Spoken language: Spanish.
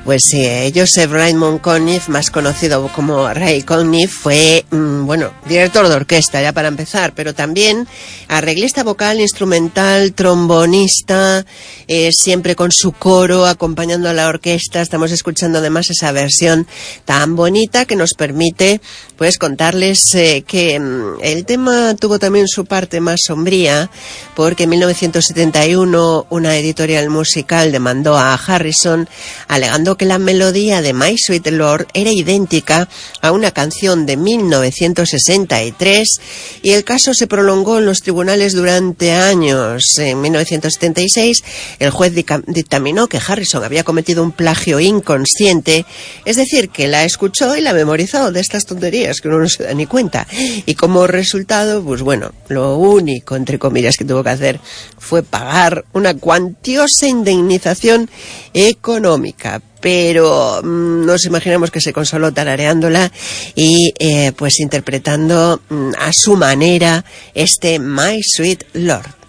Pues sí, Joseph Raymond Conniff, más conocido como Ray Conniff, fue, director de orquesta, ya para empezar, pero también arreglista vocal, instrumental, trombonista, siempre con su coro, acompañando a la orquesta. Estamos escuchando además esa versión tan bonita que nos permite, pues, contarles que el tema tuvo también su parte más sombría, porque en 1971 una editorial musical demandó a Harrison, alegando que la melodía de My Sweet Lord era idéntica a una canción de 1963, y el caso se prolongó en los tribunales durante años. En 1976 el juez dictaminó que Harrison había cometido un plagio inconsciente, es decir, que la escuchó y la memorizó, de estas tonterías que uno no se da ni cuenta, y como resultado, pues bueno, lo único, entre comillas, que tuvo que hacer fue pagar una cuantiosa indemnización económica. Pero nos imaginamos que se consoló tarareándola y pues interpretando a su manera este My Sweet Lord.